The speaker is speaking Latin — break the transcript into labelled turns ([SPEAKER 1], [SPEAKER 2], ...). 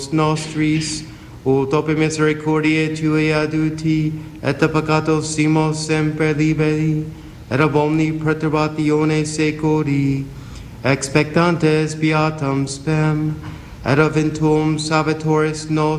[SPEAKER 1] nostris, ut ope misericordiae Tui aduti, et peccatos simos semper liberi, et ab omni perturbatione secoli, expectantes beatam spem, et eventuum salvatoris nos